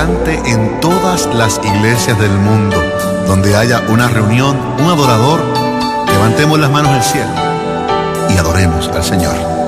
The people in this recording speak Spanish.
cante en todas las iglesias del mundo. Donde haya una reunión, un adorador, levantemos las manos al cielo y adoremos al Señor.